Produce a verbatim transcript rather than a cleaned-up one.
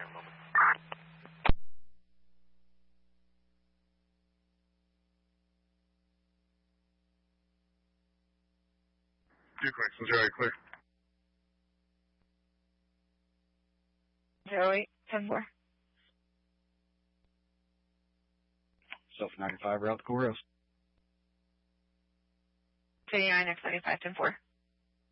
Duplex, Jerry, clear. Zero eight ten four. Self ninety-five, route to Cool Rose. City nine X ninety-five ten four.